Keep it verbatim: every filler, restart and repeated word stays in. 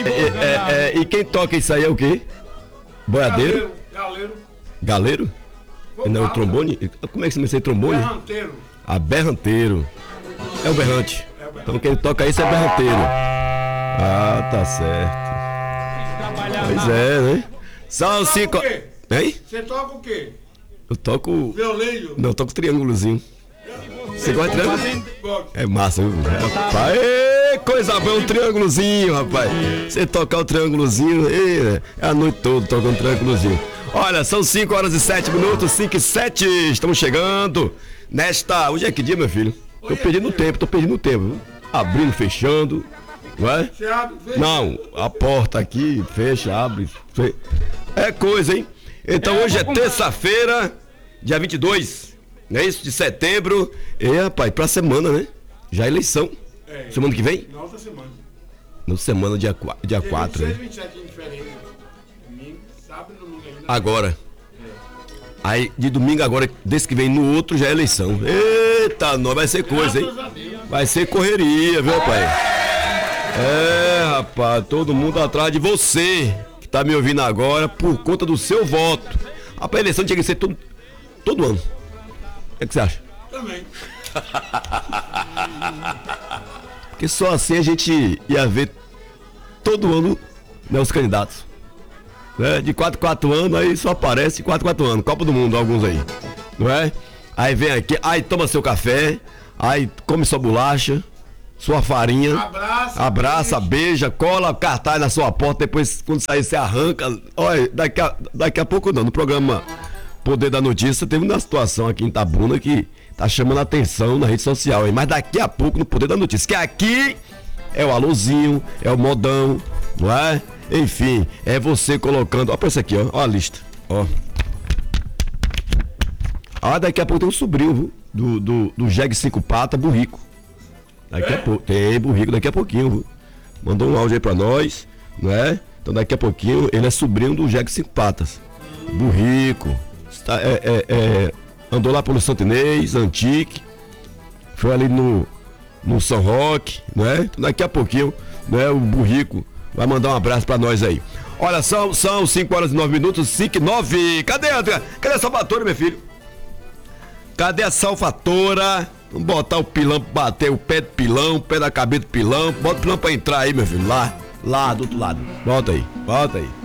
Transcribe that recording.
é, é, é, e quem toca isso aí é o quê? Boiadeiro? Galeiro. Galeiro? Não é o trombone? Como é que você me diz trombone? Berranteiro. Ah, berranteiro. É o berrante. É o berrante. Então quem toca isso é berranteiro. Ah, tá certo. Pois é, né? São cinco. Hein? Você toca o quê? Eu toco. Violino? Não, eu toco triângulozinho. Você gosta de triângulo? É massa, viu? Rapaz, ê, coisa boa, um triângulozinho, rapaz. Você tocar o triângulozinho, ê, é a noite toda tocando um triângulozinho. Olha, são cinco horas e sete minutos, cinco e sete, estamos chegando nesta... Hoje é que dia, meu filho? Tô perdendo tempo, tô perdendo tempo, viu? Abrindo, fechando, não é? Você abre, fecha. Não, a porta aqui, fecha, abre, fecha. É coisa, hein? Então hoje é terça-feira, dia vinte e dois, não é isso? De setembro. E, rapaz, pra semana, né? Já é eleição. É, semana que vem? Na outra semana. Na semana, dia quatro, dia quatro, né? vinte e sete diferente. Domingo, sábado, domingo ainda. Agora. É. Aí, de domingo agora, desse que vem no outro, já é eleição. Eita, não, vai ser coisa, hein? Vai ser correria, viu, rapaz? É, rapaz, todo mundo atrás de você, que tá me ouvindo agora, por conta do seu voto. Rapaz, a eleição tinha que ser todo, todo ano. O que, é que você acha? Também. Porque só assim a gente ia ver todo ano, né, os candidatos. Né? De quatro em quatro anos, aí só aparece de quatro em quatro anos. Copa do Mundo, alguns aí. Não é? Aí vem aqui, aí toma seu café, aí come sua bolacha, sua farinha. Abraça. Abraça, beija, cola cartaz na sua porta, depois quando sair você arranca. Olha, daqui a, daqui a pouco não, no programa Poder da Notícia teve uma situação aqui em Itabuna que tá chamando a atenção na rede social, hein? Mas daqui a pouco no Poder da Notícia, que aqui é o alôzinho, é o modão, não é? Enfim, é você colocando, ó pra isso aqui, ó, ó a lista, ó. Ah, daqui a pouco tem um sobrinho, viu? Do, do, do Jeg Cinco Pata, Burrico. Daqui é? a pouco, tem Burrico daqui a pouquinho, viu? Mandou um áudio aí pra nós, não é? Então daqui a pouquinho ele é sobrinho do Jeg Cinco Patas. Burrico, está, é, é, é, andou lá pelo Santo Inês, Antique, foi ali no, no São Roque, não é? Então daqui a pouquinho, não é? O Burrico vai mandar um abraço pra nós aí. Olha, são, são cinco horas e nove minutos, cinco e nove. Cadê a, cadê a Salvatore, meu filho? Cadê a Salvatore? Vamos botar o pilão pra bater o pé do pilão, o pé da cabeça do pilão. Bota o pilão pra entrar aí, meu filho. Lá, lá do outro lado. Bota aí, bota aí.